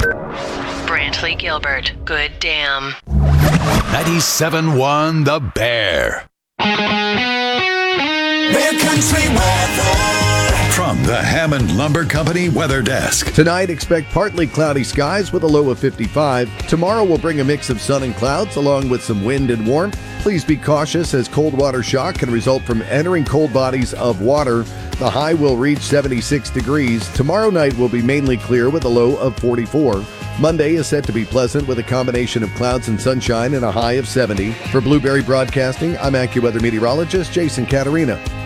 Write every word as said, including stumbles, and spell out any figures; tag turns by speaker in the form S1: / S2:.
S1: Brantley Gilbert, good damn.
S2: ninety-seven point one The Bear.
S3: Bear Country weather.
S2: From the Hammond Lumber Company Weather Desk.
S4: Tonight, expect partly cloudy skies with a low of fifty-five. Tomorrow will bring a mix of sun and clouds along with some wind and warmth. Please be cautious as cold water shock can result from entering cold bodies of water. The high will reach seventy-six degrees. Tomorrow night will be mainly clear with a low of forty-four. Monday is set to be pleasant with a combination of clouds and sunshine and a high of seventy. For Blueberry Broadcasting, I'm AccuWeather meteorologist Jason Caterina.